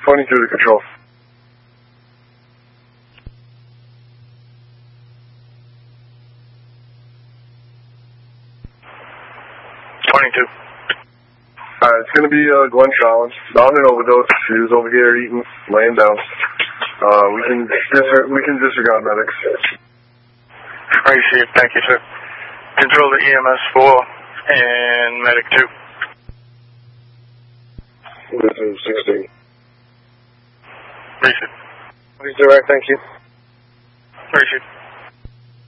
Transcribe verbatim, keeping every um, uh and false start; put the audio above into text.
twenty-two to control. twenty-two. Alright, it's gonna be uh, Glenn Collins. Down an overdose. She was over here eating, laying down. Uh, we can dis- we can disregard medics. Received. Thank you, sir. Control to E M S four and medic two. This is sixteen. Received. Please direct, thank you. Received.